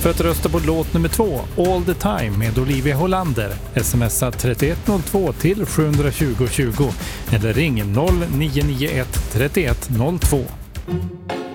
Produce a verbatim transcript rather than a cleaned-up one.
För att rösta på låt nummer två, All the Time med Olivia Hollander, smsa trettioett noll två till sju två noll tjugo eller ring noll nio nio ett trettioett noll två.